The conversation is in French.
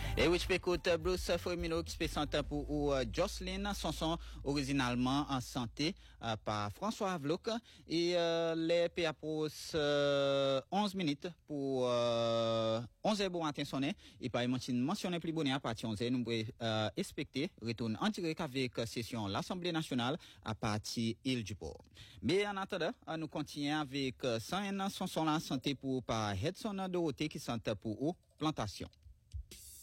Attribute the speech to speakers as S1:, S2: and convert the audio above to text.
S1: Et oui, je écoute Bruce Firmino qui se présente pour Jocelyn, son originalement en santé par François Avloc et les PAPOS 11 minutes pour 11 bon matin sonné et par mentionné plus bonnet à partir 11 nous pouvons expecter retourne en direct avec session l'Assemblée nationale à partir Île du Port. Mais en attendant, nous continuons avec 101 son la santé pour par Edson Dorothée qui sont pour plantation.